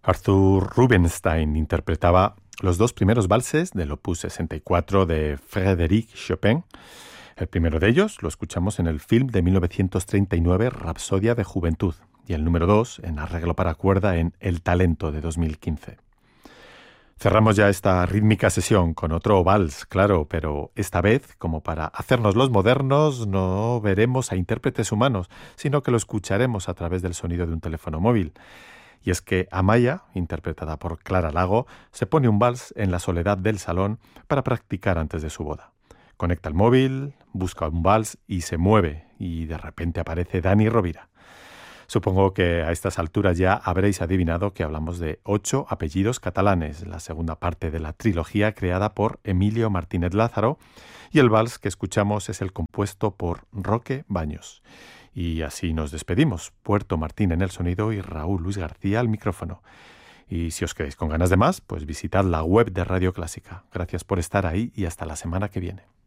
Arthur Rubinstein interpretaba los dos primeros valses del Opus 64 de Frédéric Chopin. El primero de ellos lo escuchamos en el film de 1939 Rapsodia de Juventud y el número 2 en arreglo para cuerda en El Talento de 2015. Cerramos ya esta rítmica sesión con otro vals, claro, pero esta vez, como para hacernos los modernos, no veremos a intérpretes humanos, sino que lo escucharemos a través del sonido de un teléfono móvil. Y es que Amaya, interpretada por Clara Lago, se pone un vals en la soledad del salón para practicar antes de su boda. Conecta el móvil, busca un vals y se mueve, y de repente aparece Dani Rovira. Supongo que a estas alturas ya habréis adivinado que hablamos de 8 apellidos catalanes, la segunda parte de la trilogía creada por Emilio Martínez Lázaro, y el vals que escuchamos es el compuesto por Roque Baños. Y así nos despedimos. Puerto Martín en el sonido y Raúl Luis García al micrófono. Y si os quedáis con ganas de más, pues visitad la web de Radio Clásica. Gracias por estar ahí y hasta la semana que viene.